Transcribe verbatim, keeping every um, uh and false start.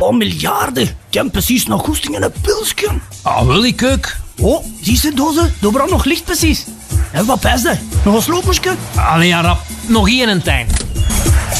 Oh, miljarden. Ik heb precies nog goesting in een pilsje. Ah, wil ik ook. Oh, zie je dozen? De brand nog licht precies. En wat pijs dat? Nog een sloopmoesje? Allee, ja, rap. Nog één en tijn.